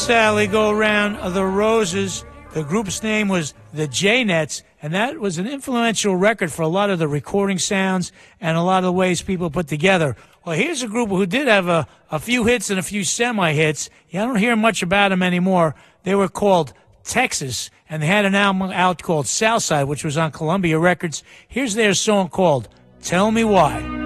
Sally Go Round the Roses. The group's name was the J-Nets, and that was an influential record for a lot of the recording sounds and a lot of the ways people put together. Well, here's a group who did have a few hits and a few semi-hits. Yeah, I don't hear much about them anymore. They were called Texas, and they had an album out called Southside, which was on Columbia Records. Here's their song called Tell Me Why.